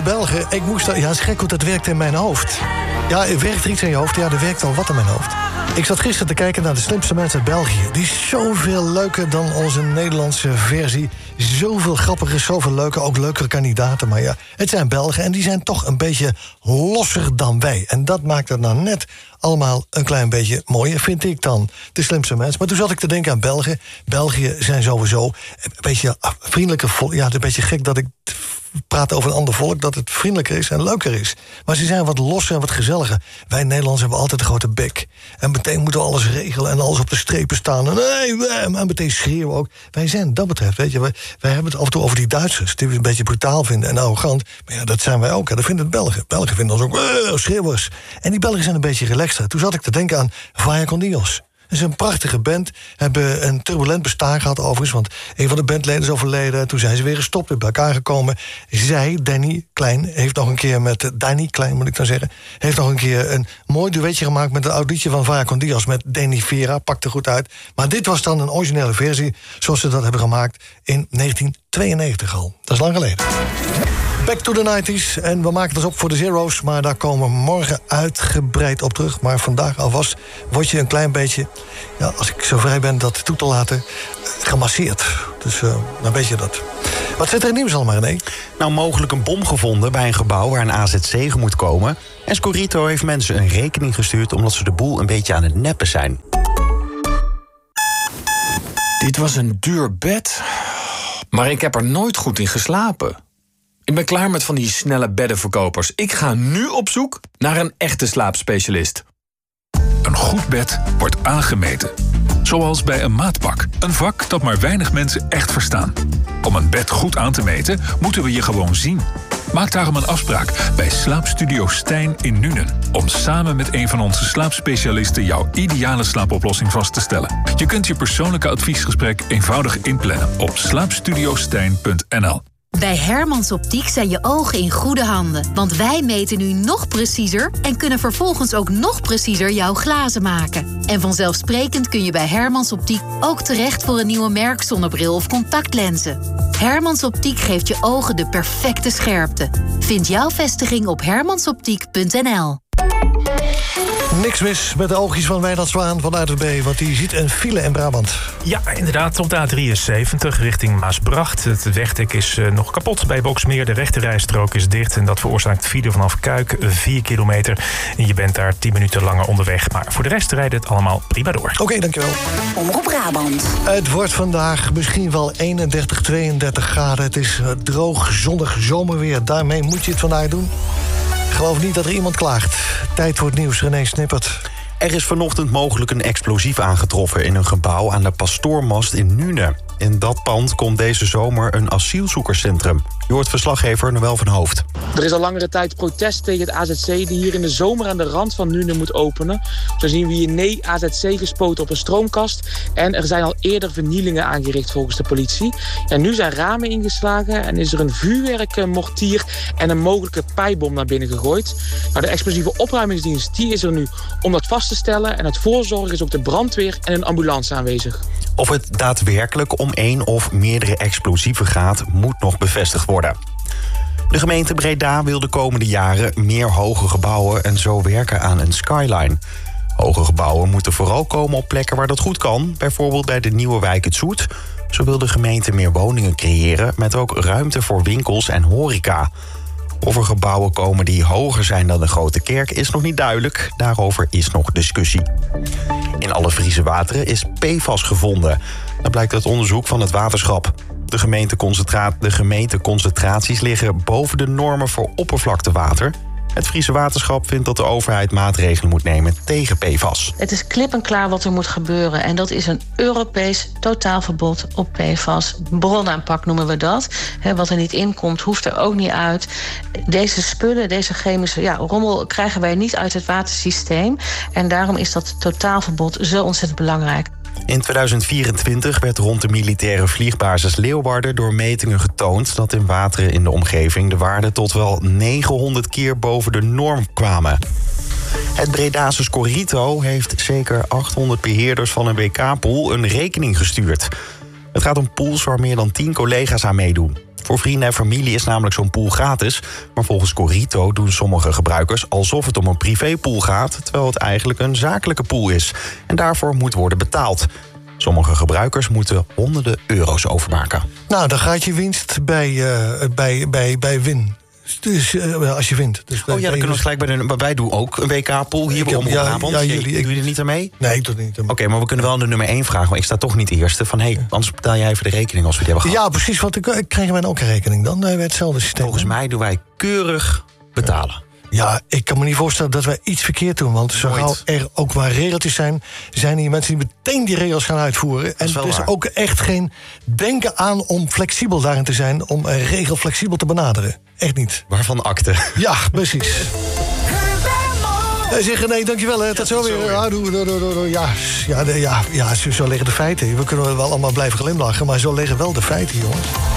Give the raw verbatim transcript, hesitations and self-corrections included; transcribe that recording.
Belgen, ik moest... Ja, het is gek hoe dat werkt in mijn hoofd. Ja, er werkt er iets in je hoofd? Ja, er werkt al wat in mijn hoofd. Ik zat gisteren te kijken naar de slimste mensen uit België. Die is zoveel leuker dan onze Nederlandse versie. Zoveel grappiger, zoveel leuker. Ook leukere kandidaten, maar ja, het zijn Belgen... en die zijn toch een beetje losser dan wij. En dat maakt het nou net allemaal een klein beetje mooier, vind ik dan. De slimste mensen. Maar toen zat ik te denken aan België. België zijn sowieso een beetje vriendelijke volk. Ja, het is een beetje gek dat ik praat over een ander volk, dat het vriendelijker is en leuker is. Maar ze zijn wat losser en wat gezelliger. Wij Nederlanders hebben altijd een grote bek. En meteen moeten we alles regelen en alles op de strepen staan. En, nee, en meteen schreeuwen ook. Wij zijn, dat betreft, weet je, wij, wij hebben het af en toe over die Duitsers, die we een beetje brutaal vinden en arrogant. Maar ja, dat zijn wij ook. Hè. Dat vinden het Belgen. Belgen vinden ons ook uh, schreeuwers. En die Belgen zijn een beetje relaxter. Toen zat ik te denken aan Vaya con Dios. Het is een prachtige band. Hebben een turbulent bestaan gehad overigens. Want een van de bandleden is overleden. Toen zijn ze weer gestopt, weer bij elkaar gekomen. Zij, Danny Klein, heeft nog een keer met... Danny Klein, moet ik dan zeggen. Heeft nog een keer een mooi duetje gemaakt met een oud liedje van Vaya con Dios. Met Danny Vera, pakte goed uit. Maar dit was dan een originele versie. Zoals ze dat hebben gemaakt in negentien tweeënnegentig al. Dat is lang geleden. Back to the nineties. En we maken het op voor de Zero's. Maar daar komen we morgen uitgebreid op terug. Maar vandaag alvast word je een klein beetje... Ja, als ik zo vrij ben dat toe te laten, gemasseerd. Dus uh, dan weet je dat. Wat zit er in nieuws allemaal, René? Nou, mogelijk een bom gevonden bij een gebouw waar een A Z C moet komen. En Scorito heeft mensen een rekening gestuurd omdat ze de boel een beetje aan het neppen zijn. Dit was een duur bed, maar ik heb er nooit goed in geslapen. Ik ben klaar met van die snelle beddenverkopers. Ik ga nu op zoek naar een echte slaapspecialist. Een goed bed wordt aangemeten. Zoals bij een maatpak. Een vak dat maar weinig mensen echt verstaan. Om een bed goed aan te meten, moeten we je gewoon zien. Maak daarom een afspraak bij Slaapstudio Stijn in Nuenen. Om samen met een van onze slaapspecialisten jouw ideale slaapoplossing vast te stellen. Je kunt je persoonlijke adviesgesprek eenvoudig inplannen op slaapstudiostijn punt n l. Bij Hermans Optiek zijn je ogen in goede handen. Want wij meten nu nog preciezer en kunnen vervolgens ook nog preciezer jouw glazen maken. En vanzelfsprekend kun je bij Hermans Optiek ook terecht voor een nieuwe merkzonnebril of contactlenzen. Hermans Optiek geeft je ogen de perfecte scherpte. Vind jouw vestiging op hermansoptiek punt n l. Niks mis met de oogjes van Wijnand Zwaan van A T B, want die ziet een file in Brabant. Ja, inderdaad, op de A drieënzeventig richting Maasbracht. Het wegdek is uh, nog kapot bij Boxmeer. De rechterrijstrook is dicht en dat veroorzaakt file vanaf Kuik, vier kilometer. En je bent daar tien minuten langer onderweg. Maar voor de rest rijdt het allemaal prima door. Oké, okay, dankjewel. Omroep Brabant. Het wordt vandaag misschien wel eenendertig, tweeëndertig graden. Het is droog, zonnig zomerweer. Daarmee moet je het vandaag doen. Ik geloof niet dat er iemand klaagt. Tijd voor het nieuws, René Snippert. Er is vanochtend mogelijk een explosief aangetroffen in een gebouw aan de Pastoormast in Nuenen. In dat pand komt deze zomer een asielzoekerscentrum. Je hoort verslaggever Noël van Hoofd. Er is al langere tijd protest tegen het A Z C die hier in de zomer aan de rand van Nuenen moet openen. Zo zien we hier nee A Z C gespoten op een stroomkast. En er zijn al eerder vernielingen aangericht volgens de politie. En nu zijn ramen ingeslagen en is er een vuurwerkmortier en een mogelijke pijbom naar binnen gegooid. Nou, de explosieve opruimingsdienst die is er nu om dat vast te stellen. En uit voorzorg is ook de brandweer en een ambulance aanwezig. Of het daadwerkelijk om één of meerdere explosieven gaat, moet nog bevestigd worden. De gemeente Breda wil de komende jaren meer hoge gebouwen en zo werken aan een skyline. Hoge gebouwen moeten vooral komen op plekken waar dat goed kan, bijvoorbeeld bij de nieuwe wijk Het Zoet. Zo wil de gemeente meer woningen creëren met ook ruimte voor winkels en horeca. Of er gebouwen komen die hoger zijn dan de Grote Kerk is nog niet duidelijk. Daarover is nog discussie. In alle Friese wateren is P F A S gevonden. Dat blijkt uit onderzoek van het waterschap. De, gemeenteconcentra- de gemeenteconcentraties liggen boven de normen voor oppervlaktewater. Het Friese waterschap vindt dat de overheid maatregelen moet nemen tegen P F A S. Het is klip en klaar wat er moet gebeuren. En dat is een Europees totaalverbod op P F A S. Bronaanpak noemen we dat. He, wat er niet in komt, hoeft er ook niet uit. Deze spullen, deze chemische ja, rommel krijgen wij niet uit het watersysteem. En daarom is dat totaalverbod zo ontzettend belangrijk. In tweeduizend vierentwintig werd rond de militaire vliegbasis Leeuwarden door metingen getoond dat in wateren in de omgeving de waarden tot wel negenhonderd keer boven de norm kwamen. Het Bredase Scorito heeft zeker achthonderd beheerders van een W K-pool een rekening gestuurd. Het gaat om pools waar meer dan tien collega's aan meedoen. Voor vrienden en familie is namelijk zo'n pool gratis. Maar volgens Corito doen sommige gebruikers alsof het om een privépool gaat, terwijl het eigenlijk een zakelijke pool is. En daarvoor moet worden betaald. Sommige gebruikers moeten honderden euro's overmaken. Nou, dan gaat je winst bij, uh, bij, bij, bij Win. Dus uh, als je wint. Dus oh ja, dan kunnen we gelijk bij de... Wij doen ook een W K-pool hier bij Omroep Brabant. Ja, jullie, ik, doe je er niet aan mee? Nee, ik doe er niet aan mee. Oké, okay, maar we kunnen wel de nummer één vragen. Maar ik sta toch niet eerste. Van, hé, hey, anders betaal jij even de rekening als we die hebben gehad. Ja, precies. Want ik, krijgen wij ook een rekening dan? Nee, hetzelfde systeem. Volgens mij doen wij keurig betalen. Ja, ik kan me niet voorstellen dat wij iets verkeerd doen. Want zo gauw er ook maar regeltjes zijn, zijn hier mensen die meteen die regels gaan uitvoeren. En er is waar. Ook echt geen denken aan om flexibel daarin te zijn, om een regel flexibel te benaderen. Echt niet. Waarvan akte? Ja, precies. Hey, zeg, nee, dankjewel. Hè. Tot zo weer. Ja, doe, doe, doe, doe. Ja, ja, ja, ja, zo liggen de feiten. We kunnen wel allemaal blijven glimlachen, maar zo liggen wel de feiten, jongens.